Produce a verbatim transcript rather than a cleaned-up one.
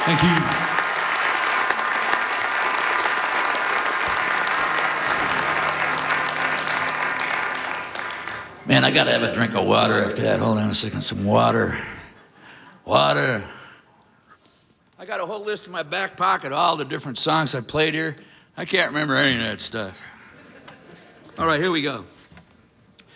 Thank you. Man, I gotta have a drink of water after that. Hold on a second, some water. Water. I got a whole list in my back pocket, all the different songs I played here. I can't remember any of that stuff. All right, here we go.